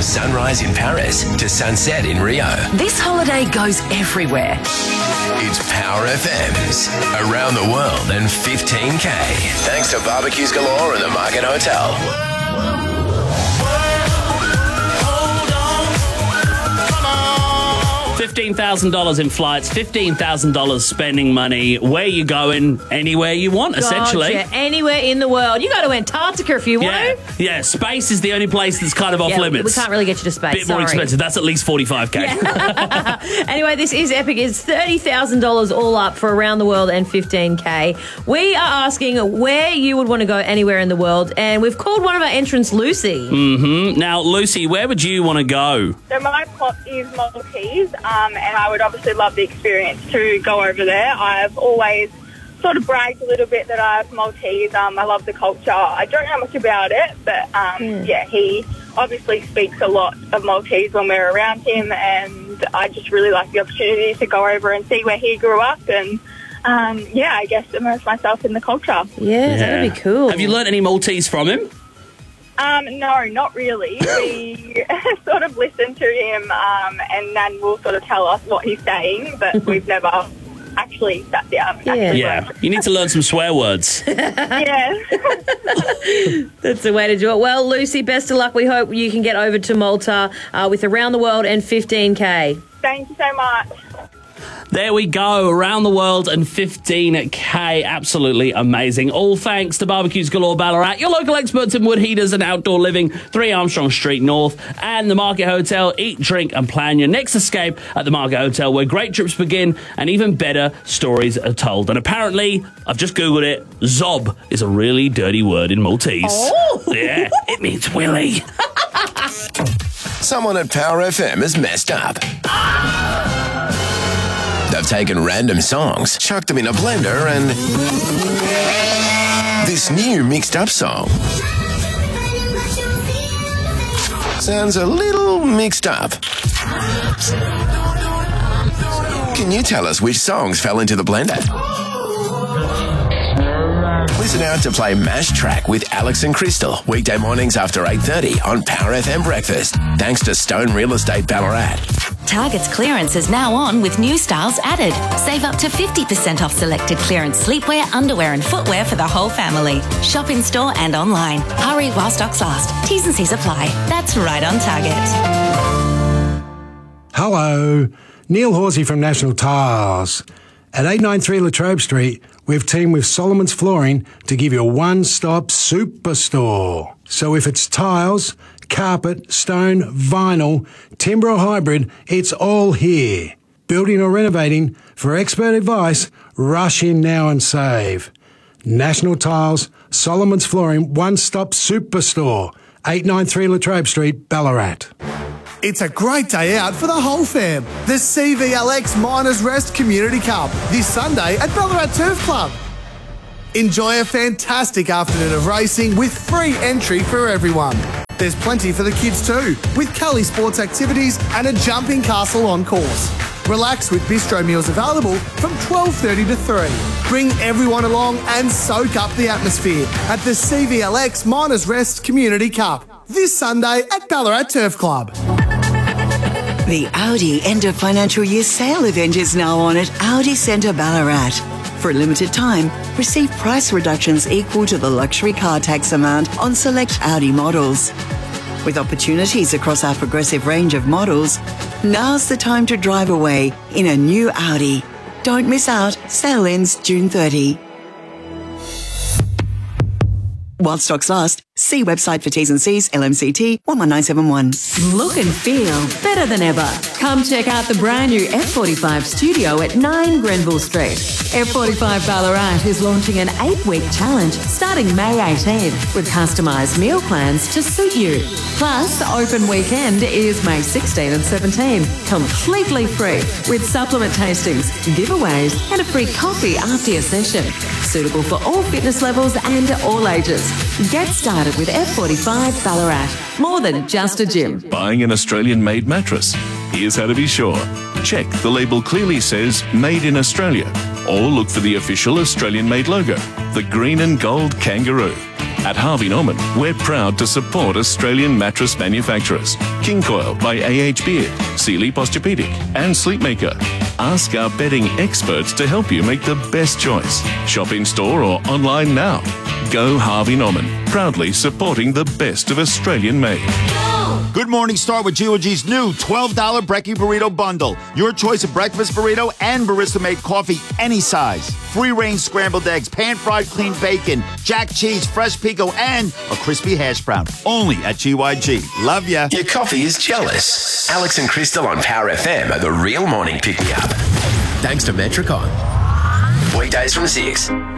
sunrise in Paris to sunset in Rio. This holiday goes everywhere. It's Power FM's Around the World and 15K. Thanks to Barbecues Galore and the Market Hotel. $15,000 in flights, $15,000 spending money. Where you going? Anywhere you want, essentially. Gotcha. Anywhere in the world. You go to Antarctica if you want to. Yeah, space is the only place that's kind of off limits. We can't really get you to space. Bit more expensive. That's at least $45K. Yeah. Anyway, this is epic. It's $30,000 all up for Around the World and 15K. We are asking where you would want to go anywhere in the world, and we've called one of our entrants Lucy. Mm-hmm. Now, Lucy, where would you want to go? So my plot is Maltese, and I would obviously love the experience to go over there. I've always sort of bragged a little bit that I'm Maltese. I love the culture. I don't know much about it, but he obviously speaks a lot of Maltese when we're around him, and I just really like the opportunity to go over and see where he grew up and I guess immerse myself in the culture. Yeah, that'd be cool. Have you learnt any Maltese from him? No, not really. We sort of listen to him and Nan will sort of tell us what he's saying, but we've never actually sat down. Yeah, you need to learn some swear words. Yeah. That's the way to do it. Well, Lucy, best of luck. We hope you can get over to Malta with Around the World and 15K. Thank you so much. There we go, Around the World and 15K. Absolutely amazing. All thanks to Barbecues Galore Ballarat, your local experts in wood heaters and outdoor living, 3 Armstrong Street North, and the Market Hotel. Eat, drink and plan your next escape at the Market Hotel, where great trips begin and even better stories are told. And apparently, I've just Googled it, zob is a really dirty word in Maltese. Oh! Yeah, it means willy. Someone at Power FM has messed up. They've taken random songs, chucked them in a blender, and this new mixed up song sounds a little mixed up. Can you tell us which songs fell into the blender? Listen out to play Mash Track with Alex and Crystal, weekday mornings after 8:30 on Power FM Breakfast, thanks to Stone Real Estate Ballarat. Target's clearance is now on with new styles added. Save up to 50% off selected clearance sleepwear, underwear and footwear for the whole family. Shop in store and online. Hurry while stocks last. T's and C's apply. That's right on Target. Hello, Neil Horsey from National Tiles. At 893 Latrobe Street, we've teamed with Solomon's Flooring to give you a one-stop superstore. So if it's tiles, carpet, stone, vinyl, timber or hybrid, it's all here. Building or renovating, for expert advice, rush in now and save. National Tiles, Solomon's Flooring, one-stop superstore, 893 Latrobe Street, Ballarat. It's a great day out for the whole fam. The CVLX Miners Rest Community Cup this Sunday at Ballarat Turf Club. Enjoy a fantastic afternoon of racing with free entry for everyone. There's plenty for the kids too, with Cully sports activities and a jumping castle on course. Relax with bistro meals available from 12:30 to 3. Bring everyone along and soak up the atmosphere at the CVLX Miners Rest Community Cup this Sunday at Ballarat Turf Club. The Audi end of financial year sale event is now on at Audi Centre Ballarat. For a limited time, receive price reductions equal to the luxury car tax amount on select Audi models. With opportunities across our progressive range of models, now's the time to drive away in a new Audi. Don't miss out. Sale ends June 30. While stocks last, see website for T's and C's, LMCT 11971. Look and feel better than ever. Come check out the brand new F45 studio at 9 Grenville Street. F45 Ballarat is launching an 8-week challenge starting May 18th with customised meal plans to suit you. Plus, open weekend is May 16 and 17, completely free with supplement tastings, giveaways and a free coffee after your session. Suitable for all fitness levels and all ages. Get started with F45 Ballarat. More than just a gym. Buying an Australian-made mattress? Here's how to be sure. Check the label clearly says Made in Australia, or look for the official Australian-made logo, the green and gold kangaroo. At Harvey Norman, we're proud to support Australian mattress manufacturers. King Coil by AH Beard, Sealy Posturepedic, and Sleepmaker. Ask our bedding experts to help you make the best choice. Shop in store or online now. Go Harvey Norman, proudly supporting the best of Australian made. Good morning, start with G&G's new $12 Brekkie Burrito Bundle. Your choice of breakfast burrito and barista-made coffee, any size. Free-range scrambled eggs, pan-fried clean bacon, jack cheese, fresh pico, and a crispy hash brown. Only at GYG. Love ya. Your coffee is jealous. Alex and Crystal on Power FM are the real morning pick-me-up. Thanks to Metricon. Weekdays from 6.